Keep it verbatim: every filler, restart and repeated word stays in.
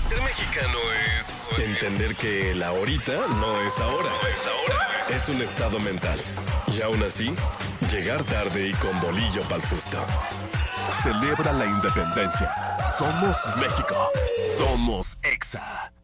Ser mexicano es entender que el ahorita no es ahora. No es ahora. Es un estado mental. Y aún así, llegar tarde y con bolillo pa'l susto. Celebra la independencia. Somos México. Somos Exa.